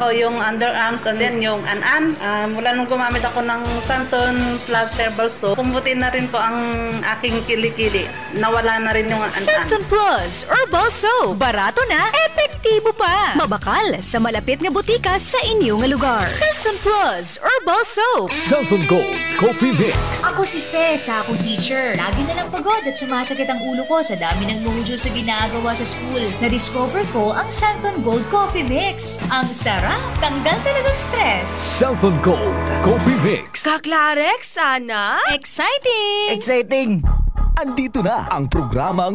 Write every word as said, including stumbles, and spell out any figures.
ko yung underarms and then yung an-an. Uh, mula nung gumamit ako ng Santon Plus Herbal Soap, pumuti na rin po ang aking kilikili. Nawala na rin yung an-an. Santon Plus Herbal Soap. Barato na, epektibo pa. Mabakal sa malapit nga butika sa inyong lugar. Santon Plus Herbal Soap. Santon Gold Coffee Mix. Ako si Fe, sa akong teacher. Lagi na lang pagod at sumasakit ang ulo ko sa dami ng module sa ginagawa sa school. Na-discover ko ang Santon Gold Coffee Mix. Ang sarap, tanggal talagang stress. Santon Gold Coffee Mix. Kaklarek, sana? Exciting! Exciting! Andito na ang programang